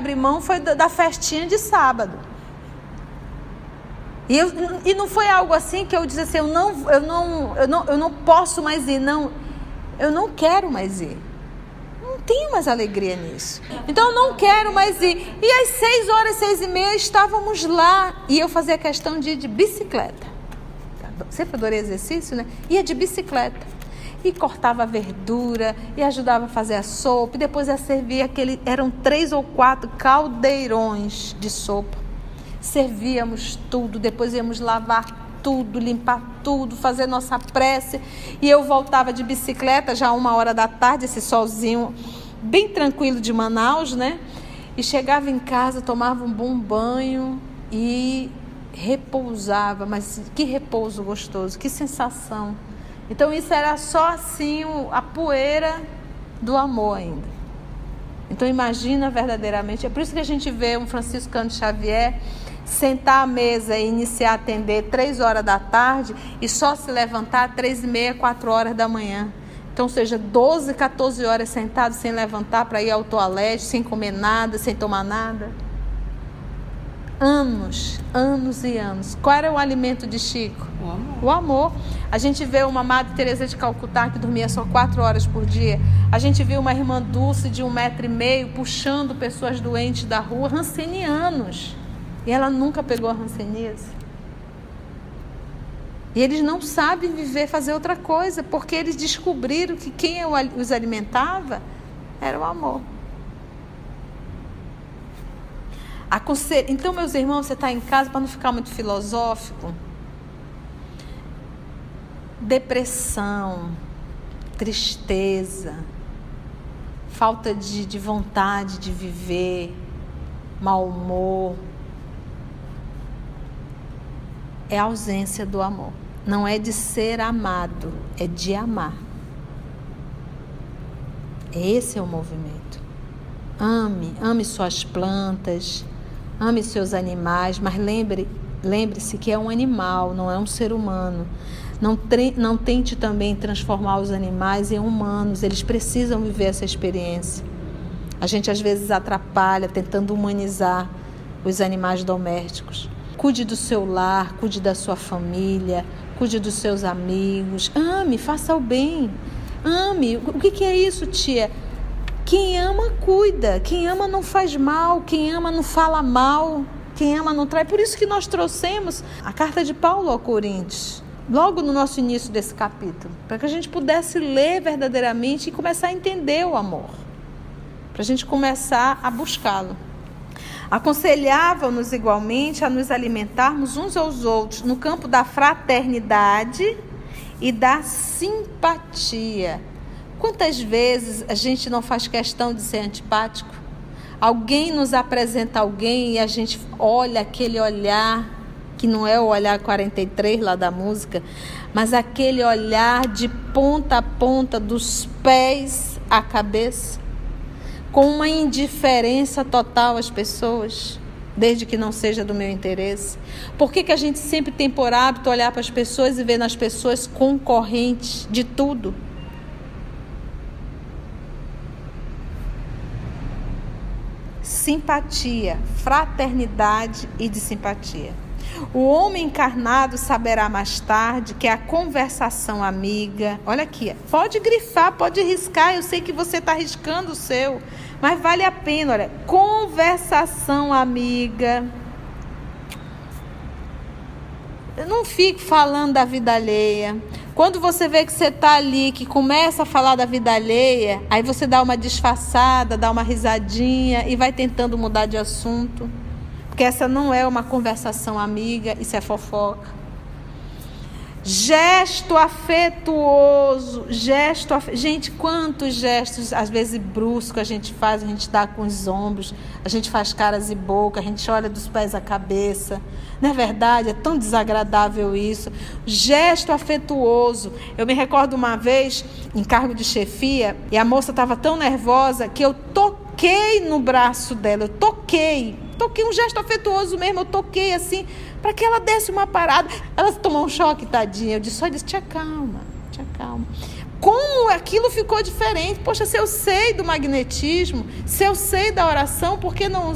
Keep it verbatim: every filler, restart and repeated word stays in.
abrir mão foi da, da festinha de sábado. E, eu, e não foi algo assim que eu disse assim, eu não, eu, não, eu, não, eu não posso mais ir, não, eu não quero mais ir. Não tenho mais alegria nisso. Então eu não quero mais ir. E às seis horas, seis e meia, estávamos lá. E eu fazia questão de ir de bicicleta. Sempre adorei exercício, né? Ia de bicicleta. E cortava a verdura, e ajudava a fazer a sopa. E depois ia servir aquele... Eram três ou quatro caldeirões de sopa. Servíamos tudo, depois íamos lavar tudo, limpar tudo, fazer nossa prece. E eu voltava de bicicleta já uma hora da tarde, esse solzinho bem tranquilo de Manaus, né? E chegava em casa, tomava um bom banho e repousava. Mas que repouso gostoso, que sensação. Então isso era só assim a poeira do amor ainda. Então imagina verdadeiramente, é por isso que a gente vê um Franciscano Xavier sentar à mesa e iniciar a atender três horas da tarde e só se levantar três e meia, quatro horas da manhã. Então, ou seja, doze, quatorze horas sentado sem levantar para ir ao toalete, sem comer nada, sem tomar nada. Anos, anos e anos. Qual era o alimento de Chico? O amor. O amor. A gente vê uma Madre Teresa de Calcutá que dormia só quatro horas por dia. A gente viu uma irmã Dulce de um metro e meio puxando pessoas doentes da rua, rancenianos. E ela nunca pegou a hanseníase. E eles não sabem viver, fazer outra coisa, porque eles descobriram que quem os alimentava era o amor. Aconselho... Então, meus irmãos, você está em casa, para não ficar muito filosófico, depressão, tristeza, falta de, de vontade de viver, mau humor, é a ausência do amor. Não é de ser amado, é de amar. Esse é o movimento. Ame, ame suas plantas, ame seus animais, mas lembre, lembre-se que é um animal, não é um ser humano. Não, tre- não tente também transformar os animais em humanos, eles precisam viver essa experiência. A gente às vezes atrapalha tentando humanizar os animais domésticos. Cuide do seu lar, cuide da sua família, cuide dos seus amigos. Ame, faça o bem. Ame. O que, que é isso, tia? Quem ama, cuida. Quem ama não faz mal. Quem ama não fala mal. Quem ama não trai. Por isso que nós trouxemos a carta de Paulo ao Coríntios, logo no nosso início desse capítulo, para que a gente pudesse ler verdadeiramente e começar a entender o amor, para a gente começar a buscá-lo. Aconselhavam-nos igualmente a nos alimentarmos uns aos outros no campo da fraternidade e da simpatia. Quantas vezes a gente não faz questão de ser antipático? Alguém nos apresenta alguém e a gente olha aquele olhar, que não é o olhar quarenta e três lá da música, mas aquele olhar de ponta a ponta, dos pés à cabeça, com uma indiferença total às pessoas, desde que não seja do meu interesse. Por que que a gente sempre tem por hábito olhar para as pessoas e ver nas pessoas concorrentes de tudo? Simpatia, fraternidade e de simpatia. O homem encarnado saberá mais tarde que a conversação amiga... Olha aqui, pode grifar, pode riscar, eu sei que você está riscando o seu, mas vale a pena, olha. Conversação amiga. Eu não fico falando da vida alheia. Quando você vê que você está ali, que começa a falar da vida alheia, aí você dá uma disfarçada, dá uma risadinha e vai tentando mudar de assunto. Porque essa não é uma conversação amiga, isso é fofoca. Gesto afetuoso, gesto afe... Gente, quantos gestos, às vezes bruscos, a gente faz, a gente dá com os ombros, a gente faz caras e boca, a gente olha dos pés à cabeça. Não é verdade? É tão desagradável isso. Gesto afetuoso. Eu me recordo uma vez, em cargo de chefia, e a moça estava tão nervosa que eu toquei no braço dela, eu toquei. Toquei um gesto afetuoso mesmo, eu toquei assim, para que ela desse uma parada. Ela tomou um choque, tadinha. Eu disse, só disse, te acalma, te acalma. Como aquilo ficou diferente? Poxa, se eu sei do magnetismo, se eu sei da oração, por que não